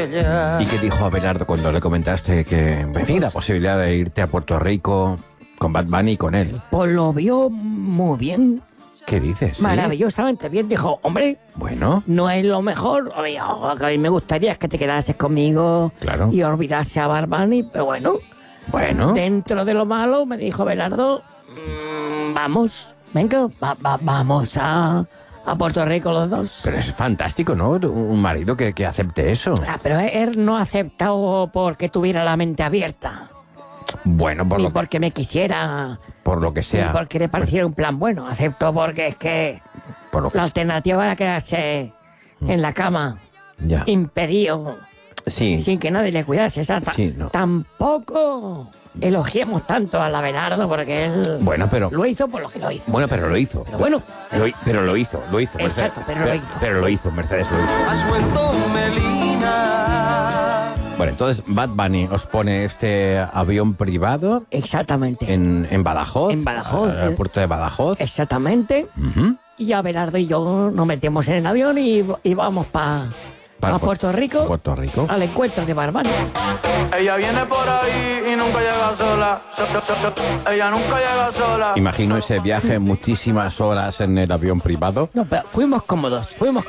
ella. ¿Y qué dijo Abelardo cuando le comentaste que, en fin, la posibilidad de irte a Puerto Rico con Bad Bunny y con él? Pues lo vio muy bien, ¿Qué dices? ¿Sí? maravillosamente bien. Dijo, hombre, Bueno, no es lo mejor. Oye, lo que a mí me gustaría es que te quedases conmigo Claro. y olvidase a Bad Bunny, pero bueno, bueno. dentro de lo malo, me dijo Abelardo, vamos, venga, vamos a Puerto Rico los dos. Pero es fantástico, ¿no? Un marido que acepte eso. Ah, pero él no ha aceptado porque tuviera la mente abierta, Bueno, ni porque me quisiera, por lo que ni sea. porque le pareciera un plan bueno. Aceptó porque es que Por lo que la sea. alternativa era quedarse en la cama, Ya. impedido, Sí. sin que nadie le cuidase. Sí, no. Tampoco elogiemos tanto al Abelardo porque él Bueno, pero... lo hizo por lo que lo hizo. Bueno, pero lo hizo. Pero bueno, Pero lo hizo. Exacto, pero lo hizo. Pero lo hizo, Mercedes lo hizo. Has vuelto Melina. Bueno, entonces Bad Bunny os pone este avión privado exactamente. en Badajoz. En Badajoz, Al puerto de Badajoz. Exactamente. Ujú. Y Abelardo y yo nos metemos en el avión y vamos Para a Puerto Rico, Puerto Rico. al encuentro de Bad Bunny. Ella viene por ahí y nunca llega sola. Ella nunca llega sola. Imagino ese viaje, muchísimas horas en el avión privado. No, pero fuimos cómodos.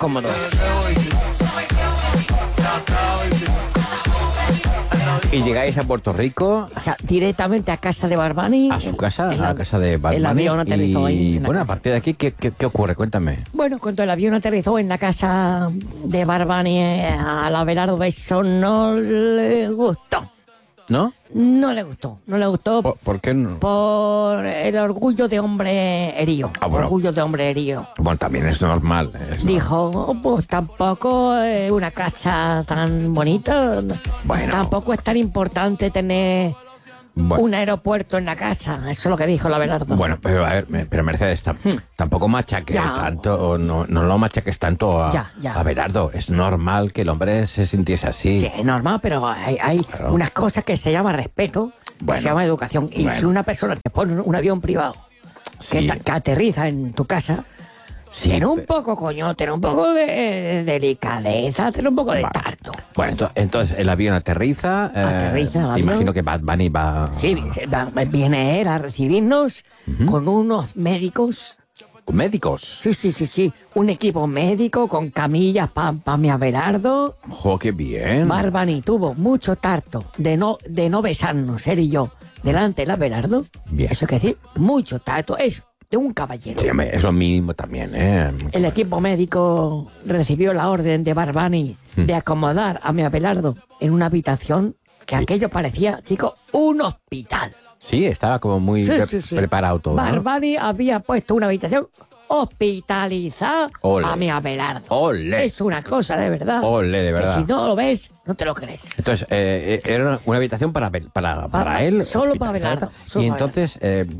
Y llegáis a Puerto Rico, O sea, directamente a casa de Bad Bunny. a su casa, El- a la casa de Bad Bunny. El avión aterrizó ahí. Y en la bueno, a casa. partir de aquí, ¿qué ocurre? Cuéntame. Bueno, cuando el avión aterrizó en la casa de Bad Bunny, al Abelardo eso no le gustó. ¿No? No le gustó. ¿Por qué no? Por el orgullo de hombre herido. Ah, bueno. Orgullo de hombre herido. Bueno, también es normal. Dijo, "Oh, pues tampoco es una casa tan bonita. Bueno. Tampoco es tan importante tener Bueno. un aeropuerto en la casa". Eso es lo que dijo la Abelardo. Bueno, pero a ver, pero Mercedes, tampoco machaques Ya. tanto, o no lo machaques tanto a Ya. Abelardo. Es normal que el hombre se sintiese así. Sí, es normal, pero hay Claro. unas cosas que se llama respeto, Bueno. que se llama educación. Y Bueno. si una persona te pone un avión privado Sí. que aterriza en tu casa, Sí, ten un pero- poco, coño, ten un poco de delicadeza, ten un poco de Vale. tacto. Bueno, entonces el avión aterriza. Aterriza el avión. Imagino que Bad Bunny va. Sí, viene él a recibirnos con unos médicos. Médicos. Sí. Un equipo médico con camillas para mi Abelardo. ¡Jo, qué bien! Bad Bunny tuvo mucho tacto de no besarnos, él y yo, delante del Abelardo. Bien. Eso quiere decir, mucho tacto. Es de un caballero. Sí, hombre, es lo mínimo también, ¿eh? El equipo médico recibió la orden de Bad Bunny de acomodar a mi Abelardo en una habitación que aquello parecía, chico, un hospital. Sí, estaba como muy Sí. preparado todo, Bad ¿no? Bunny había puesto una habitación hospitalizada Ole. a mi Abelardo. ¡Ole! Es una cosa de verdad. ¡Ole, de Que verdad! si no lo ves, no te lo crees. Entonces, era una habitación para él. Solo para hospitalizar. Abelardo, solo Y para entonces,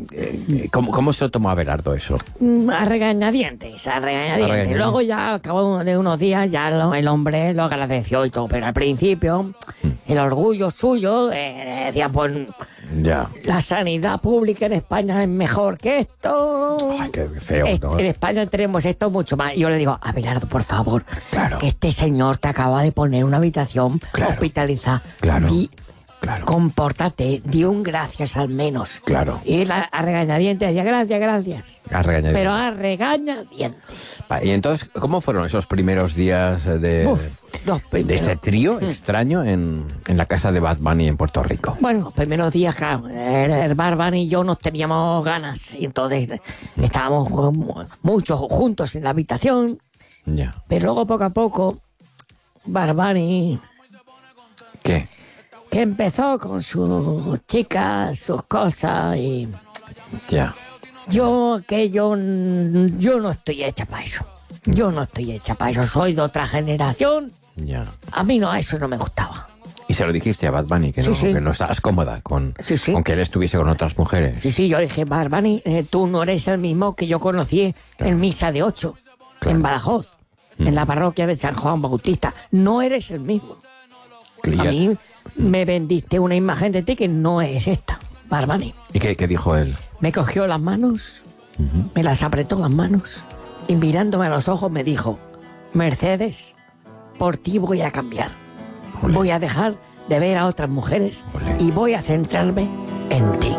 ¿cómo se lo tomó Abelardo eso? A regañadientes. A regañadientes. Luego ya al cabo de unos días ya el hombre lo agradeció y todo, pero al principio el orgullo suyo decía, pues Ya. la sanidad pública en España es mejor que esto. Ay, qué feo, ¿no? En España tenemos esto mucho más. Y yo le digo, Abelardo, por favor, Claro. que este señor te acaba de poner una habitación Claro. hospitalizada. Claro. Claro. Compórtate, di un gracias al menos. Claro. Y él a regañadientes decía, gracias. A regañadientes. Pero a regañadientes. Y entonces, ¿cómo fueron esos primeros días de Los de primeros- este trío extraño en la casa de Bad Bunny en Puerto Rico? Bueno, los primeros días, claro, el Barbán y yo nos teníamos ganas. Y entonces estábamos muchos juntos en la habitación. Ya. Pero luego, poco a poco, Barbani, ¿Qué? que empezó con sus chicas, sus cosas, y Ya. yo no estoy hecha para eso. Yo no estoy hecha para eso. Soy de otra generación. Ya. A mí no, eso no me gustaba. Y se lo dijiste a Bad Bunny, que, Sí, no, sí. que no estabas cómoda con Sí. que él estuviese con otras mujeres. Sí, yo dije, Barbani, tú no eres el mismo que yo conocí en Misa de 8, Claro. en Badajoz, en la parroquia de San Juan Bautista. No eres el mismo. A mí me vendiste una imagen de ti que no es esta, Barbani. ¿Y qué dijo él? Me cogió las manos, me las apretó las manos y mirándome a los ojos me dijo, Mercedes, por ti voy a cambiar. Olé. Voy a dejar de ver a otras mujeres Olé. y voy a centrarme en ti.